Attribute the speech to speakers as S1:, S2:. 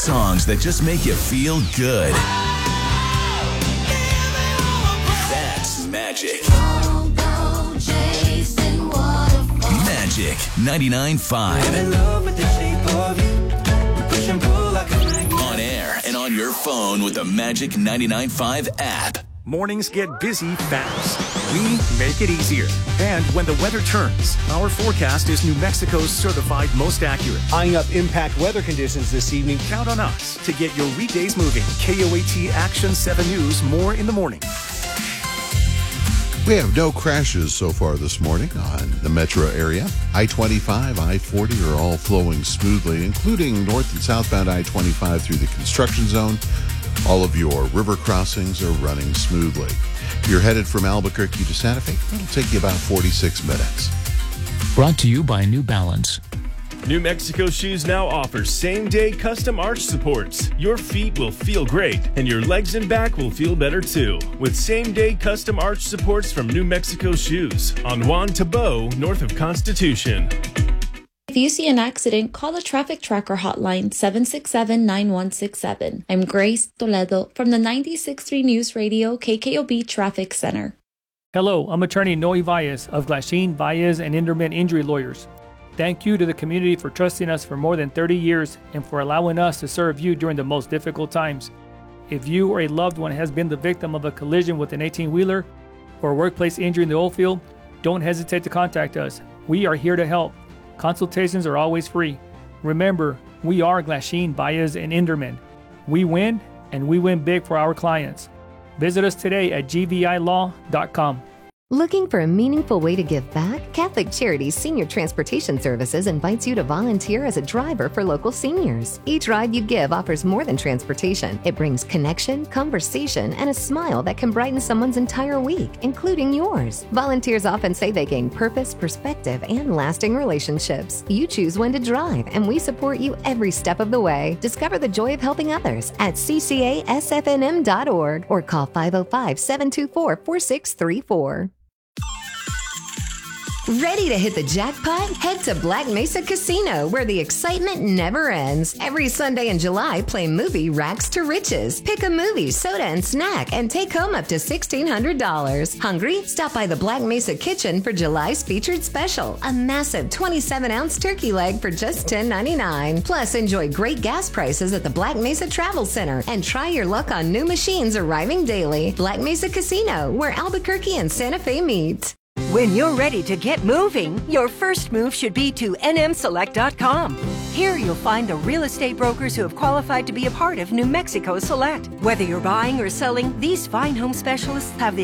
S1: songs that just make you feel good. That's Magic. Magic 99.5. On air and on your phone with the Magic 99.5 app.
S2: Mornings get busy fast. We make it easier. And when the weather turns, our forecast is New Mexico's certified most accurate.
S3: Eyeing up impact weather conditions this evening.
S2: Count on us to get your weekdays moving. KOAT Action 7 News, more in the morning.
S4: We have no crashes so far this morning on the metro area. I-25, I-40 are all flowing smoothly, including north and southbound I-25 through the construction zone. All of your river crossings are running smoothly. If you're headed from Albuquerque to Santa Fe, it'll take you about 46 minutes.
S5: Brought to you by New Balance.
S6: New Mexico Shoes now offers same-day custom arch supports. Your feet will feel great, and your legs and back will feel better too. With same-day custom arch supports from New Mexico Shoes on Juan Tabo, north of Constitution.
S7: If you see an accident, call the Traffic Tracker hotline 767-9167. I'm Grace Toledo from the 96.3 News Radio KKOB Traffic Center.
S8: Hello, I'm attorney Noe Valles of Glasheen, Valles, and Inderman Injury Lawyers. Thank you to the community for trusting us for more than 30 years and for allowing us to serve you during the most difficult times. If you or a loved one has been the victim of a collision with an 18-wheeler or a workplace injury in the oil field, don't hesitate to contact us. We are here to help. Consultations are always free. Remember, we are Glasheen, Valles, and Inderman. We win, and we win big for our clients. Visit us today at gvilaw.com.
S9: Looking for a meaningful way to give back? Catholic Charities Senior Transportation Services invites you to volunteer as a driver for local seniors. Each ride you give offers more than transportation. It brings connection, conversation, and a smile that can brighten someone's entire week, including yours. Volunteers often say they gain purpose, perspective, and lasting relationships. You choose when to drive, and we support you every step of the way. Discover the joy of helping others at ccasfnm.org or call 505-724-4634. Ready to hit the jackpot? Head to Black Mesa Casino, where the excitement never ends. Every Sunday in July, play movie Rags to Riches. Pick a movie, soda, and snack, and take home up to $1,600. Hungry? Stop by the Black Mesa Kitchen for July's featured special. A massive 27-ounce turkey leg for just $10.99. Plus, enjoy great gas prices at the Black Mesa Travel Center and try your luck on new machines arriving daily. Black Mesa Casino, where Albuquerque and Santa Fe meet.
S10: When you're ready to get moving, your first move should be to nmselect.com. Here you'll find the real estate brokers who have qualified to be a part of New Mexico Select. Whether you're buying or selling, these fine home specialists have the